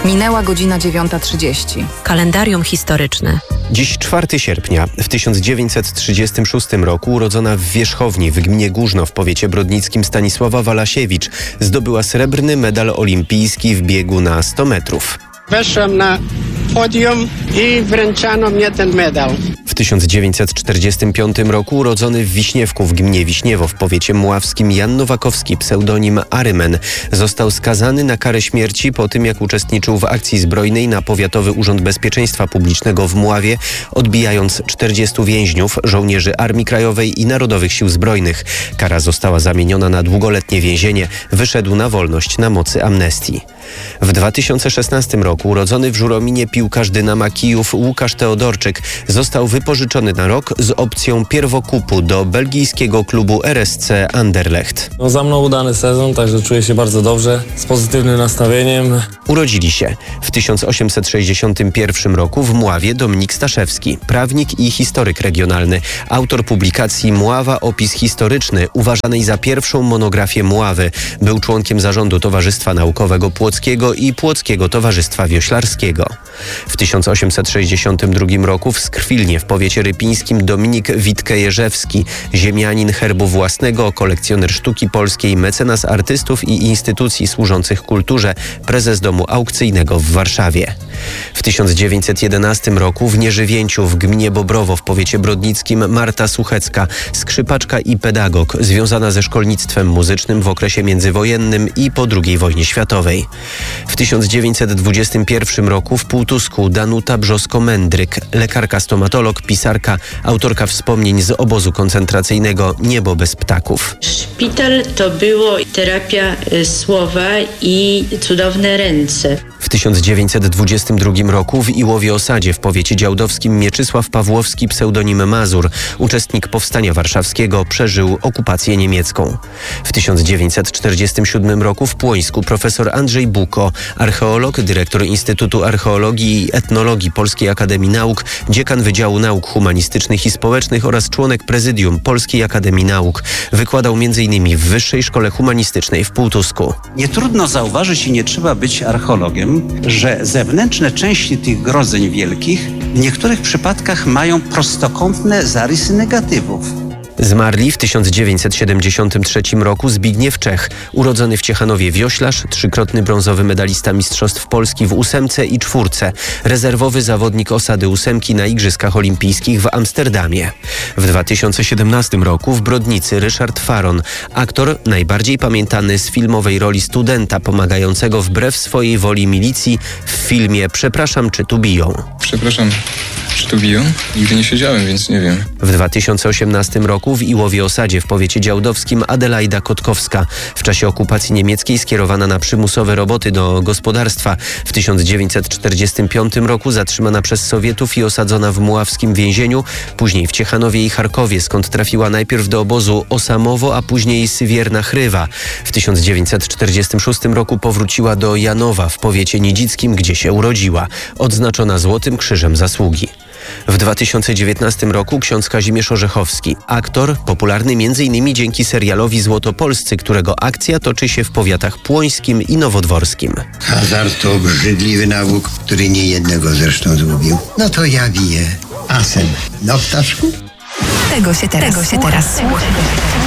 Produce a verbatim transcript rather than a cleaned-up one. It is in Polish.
Minęła godzina dziewiąta trzydzieści. Kalendarium historyczne. Dziś czwartego sierpnia w tysiąc dziewięćset trzydziestym szóstym roku urodzona w Wierzchowni w gminie Górzno w powiecie brodnickim Stanisława Walasiewicz zdobyła srebrny medal olimpijski w biegu na sto metrów. Weszłam na podium i wręczano mnie ten medal. W tysiąc dziewięćset czterdziestym piątym roku urodzony w Wiśniewku w gminie Wiśniewo w powiecie mławskim Jan Nowakowski, pseudonim Arymen, został skazany na karę śmierci po tym, jak uczestniczył w akcji zbrojnej na Powiatowy Urząd Bezpieczeństwa Publicznego w Mławie, odbijając czterdziestu więźniów, żołnierzy Armii Krajowej i Narodowych Sił Zbrojnych. Kara została zamieniona na długoletnie więzienie. Wyszedł na wolność na mocy amnestii. W dwa tysiące szesnastym roku urodzony w Żurominie piłkarz Dynama Kijów Łukasz Teodorczyk został wypożyczony na rok z opcją pierwokupu do belgijskiego klubu R S C Anderlecht. No, za mną udany sezon, także czuję się bardzo dobrze, z pozytywnym nastawieniem. Urodzili się w tysiąc osiemset sześćdziesiątym pierwszym roku w Mławie Dominik Staszewski, prawnik i historyk regionalny, autor publikacji Mława opis historyczny, uważanej za pierwszą monografię Mławy. Był członkiem zarządu Towarzystwa Naukowego Płockiego i Płockiego Towarzystwa Wioślarskiego. W tysiąc osiemset sześćdziesiątym drugim roku w Skrwilnie w powiecie rypińskim Dominik Witke-Jerzewski, ziemianin herbu własnego, kolekcjoner sztuki polskiej, mecenas artystów i instytucji służących kulturze, prezes domu aukcyjnego w Warszawie. W tysiąc dziewięćset jedenastym roku w Nieżywięciu w gminie Bobrowo w powiecie brodnickim Marta Suchecka, skrzypaczka i pedagog, związana ze szkolnictwem muzycznym w okresie międzywojennym i po drugiej wojnie światowej. W tysiąc dziewięćset dwudziestym pierwszym roku w Półtusku Danuta Brzosko-Mędryk, lekarka stomatolog, pisarka, autorka wspomnień z obozu koncentracyjnego Niebo bez ptaków. Szpital to było terapia słowa i cudowne ręce. W tysiąc dziewięćset dwudziestym drugim roku w Iłowie Osadzie w powiecie działdowskim Mieczysław Pawłowski, pseudonim Mazur, uczestnik Powstania Warszawskiego, przeżył okupację niemiecką. W tysiąc dziewięćset czterdziestym siódmym roku w Płońsku profesor Andrzej Buko, archeolog, dyrektor Instytutu Archeologii i Etnologii Polskiej Akademii Nauk, dziekan Wydziału Nauk Humanistycznych i Społecznych oraz członek prezydium Polskiej Akademii Nauk. Wykładał między innymi w Wyższej Szkole Humanistycznej w Półtusku. Nie trudno zauważyć i nie trzeba być archeologiem, że zewnętrzne części tych grodzeń wielkich w niektórych przypadkach mają prostokątne zarysy negatywów. Zmarli w tysiąc dziewięćset siedemdziesiątym trzecim roku Zbigniew Czech, urodzony w Ciechanowie wioślarz, trzykrotny brązowy medalista Mistrzostw Polski w ósemce i czwórce, rezerwowy zawodnik osady ósemki na Igrzyskach Olimpijskich w Amsterdamie. W dwa tysiące siedemnastym roku w Brodnicy Ryszard Faron, aktor najbardziej pamiętany z filmowej roli studenta pomagającego wbrew swojej woli milicji w filmie Przepraszam, czy tu biją? Przepraszam, czy tu biją? Nigdy nie siedziałem, więc nie wiem. W dwa tysiące osiemnastym roku w Iłowie Osadzie w powiecie działdowskim Adelaida Kotkowska, w czasie okupacji niemieckiej skierowana na przymusowe roboty do gospodarstwa. W tysiąc dziewięćset czterdziestym piątym roku zatrzymana przez Sowietów i osadzona w muławskim więzieniu, później w Ciechanowie i Charkowie, skąd trafiła najpierw do obozu Osamowo, a później Sywierna Chrywa. W tysiąc dziewięćset czterdziestym szóstym roku powróciła do Janowa w powiecie nidzickim, gdzie się urodziła, odznaczona Złotym Krzyżem Zasługi. W dwa tysiące dziewiętnastym roku ksiądz Kazimierz Orzechowski, aktor, popularny między innymi dzięki serialowi Złotopolscy, którego akcja toczy się w powiatach płońskim i nowodworskim. Hazard to obrzydliwy nawód, który niejednego zresztą zgubił. No to ja biję asem. No ptaszku? Tego się teraz, Tego się teraz słucha.